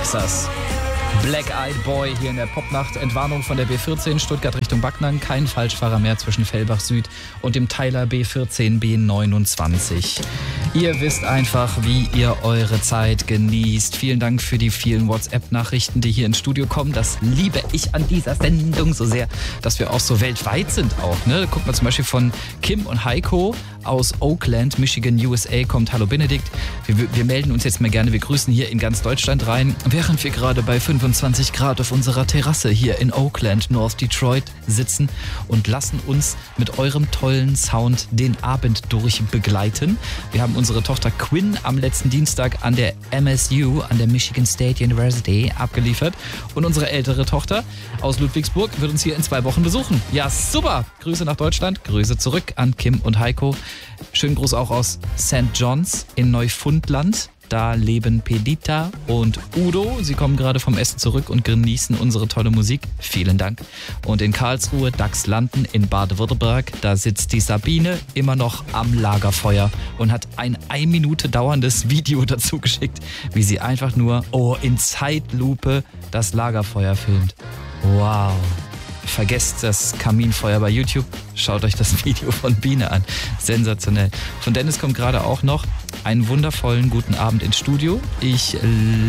Texas. Black Eyed Boy hier in der Popnacht. Entwarnung von der B14 Stuttgart Richtung Backnang. Kein Falschfahrer mehr zwischen Fellbach Süd und dem Teiler B14 B29. Ihr wisst einfach, wie ihr eure Zeit genießt. Vielen Dank für die vielen WhatsApp-Nachrichten, die hier ins Studio kommen. Das liebe ich an dieser Sendung so sehr, dass wir auch so weltweit sind auch. Ne? Guckt mal zum Beispiel von Kim und Heiko aus Oakland, Michigan, USA kommt. Hallo Benedikt. Wir melden uns jetzt mal gerne. Wir grüßen hier in ganz Deutschland rein, während wir gerade bei 25 Grad auf unserer Terrasse hier in Oakland, North Detroit sitzen und lassen uns mit eurem tollen Sound den Abend durch begleiten. Wir haben unsere Tochter Quinn am letzten Dienstag an der MSU, an der Michigan State University, abgeliefert. Und unsere ältere Tochter aus Ludwigsburg wird uns hier in 2 Wochen besuchen. Ja, super! Grüße nach Deutschland, Grüße zurück an Kim und Heiko. Schönen Gruß auch aus St. John's in Neufundland. Da leben Pedita und Udo. Sie kommen gerade vom Essen zurück und genießen unsere tolle Musik. Vielen Dank. Und in Karlsruhe, Dachslanden in Baden-Württemberg, da sitzt die Sabine immer noch am Lagerfeuer und hat ein 1 Minute dauerndes Video dazu geschickt, wie sie einfach nur in Zeitlupe das Lagerfeuer filmt. Wow. Vergesst das Kaminfeuer bei YouTube. Schaut euch das Video von Biene an. Sensationell. Von Dennis kommt gerade auch noch einen wundervollen guten Abend ins Studio. Ich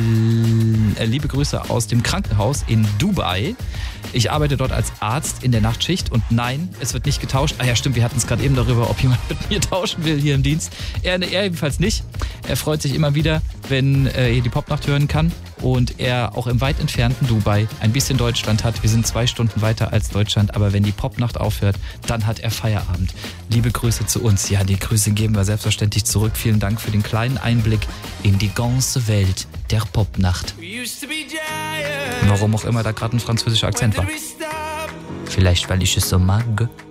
liebe Grüße aus dem Krankenhaus in Dubai. Ich arbeite dort als Arzt in der Nachtschicht und nein, es wird nicht getauscht. Ah ja, stimmt, wir hatten es gerade eben darüber, ob jemand mit mir tauschen will hier im Dienst. Er ebenfalls nicht. Er freut sich immer wieder, wenn er die Popnacht hören kann und er auch im weit entfernten Dubai ein bisschen Deutschland hat. Wir sind 2 Stunden weiter als Deutschland, aber wenn die Popnacht aufhört, dann hat er Feierabend. Liebe Grüße zu uns. Ja, die Grüße geben wir selbstverständlich zurück. Vielen Dank für den kleinen Einblick in die ganze Welt der Popnacht. Warum auch immer da gerade ein französischer Akzent war. Vielleicht, weil ich es so mag.